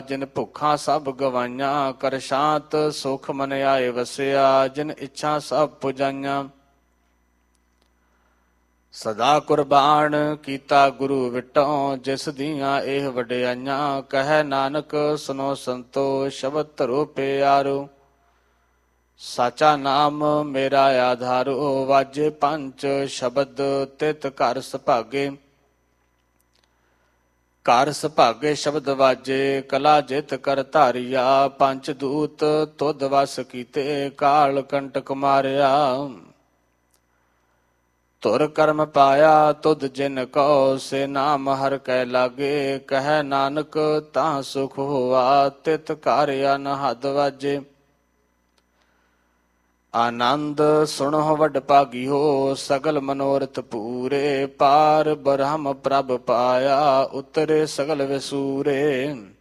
ਜਿਨ ਭੁੱਖਾਂ ਸਭ ਗਵਾਈਆਂ, ਕਰ ਸ਼ਾਂਤ ਸੁਖ ਮਨ ਆਏ ਵਸਿਆ, ਜਿਨ ਇੱਛਾ ਸਭ ਪੁਜਾਈਆਂ। ਸਦਾ ਕੁਰਬਾਨ ਕੀਤਾ ਗੁਰੂ ਵਿਟੋ, ਜਿਸ ਦੀਆਂ ਇਹ ਵਡਿਆਈਆਂ, ਕਹੈ ਨਾਨਕ ਸੁਨੋ ਸੰਤੋ, ਸ਼ਬਦ ਧਰੋ ਪਿਆਰੋ। ਸਾਚਾ ਨਾਮ ਮੇਰਾ ਆਧਾਰੋ, ਵਾਜੇ ਪੰਚ ਸ਼ਬਦ ਤਿਤ ਘਰ ਸੁਭਾਗੇ। ਘਰ ਸੁਭਾਗੇ ਸ਼ਬਦ ਵਾਜੇ, ਕਲਾ ਜਿਤ ਕਰ ਧਾਰਿਆ, ਪੰਚ ਦੂਤ ਤੁਧ ਵਸ ਕੀਤੇ, ਕਾਲ ਕੰਟਕ ਮਾਰਿਆ। ਧੁਰ ਕਰਮ ਪਾਇਆ ਤੁਧ ਜਿਨ ਕਉ, ਸੇ ਨਾਮ ਹਰ ਕੈ ਲਾਗੇ, ਕਹੈ ਨਾਨਕ ਤਾਂ ਸੁਖ ਹੋਆ, ਤਿਤ ਘਰ ਅਨਹਦ ਵਾਜੇ। ਆਨੰਦ ਸੁਣੋ ਵਡ ਭਾਗਿਓ, ਸਗਲ ਮਨੋਰਥ ਪੂਰੇ, ਪਾਰ ਬ੍ਰਹਮ ਪ੍ਰਭ ਪਾਇਆ, ਉਤਰੇ ਸਗਲ ਵਿਸੂਰੇ।